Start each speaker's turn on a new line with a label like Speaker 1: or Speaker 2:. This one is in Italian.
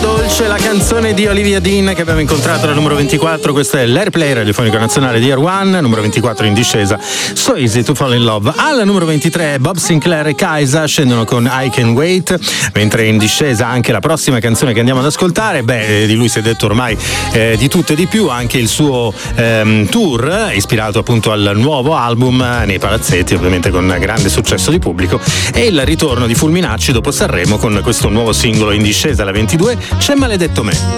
Speaker 1: dolce, la canzone di Olivia Dean che abbiamo incontrato alla numero 24. Questo è l'Airplay radiofonico nazionale di Air One, numero 24 in discesa, So Easy to Fall in Love. Alla numero 23 Bob Sinclair e Kaisa scendono con I Can Wait, mentre in discesa anche la prossima canzone che andiamo ad ascoltare. Di lui si è detto ormai di tutto e di più, anche il suo tour ispirato appunto al nuovo album nei palazzetti, ovviamente con grande successo di pubblico, e il ritorno di Fulminacci dopo Sanremo con questo nuovo singolo in discesa alla 22, C'è maledetto me.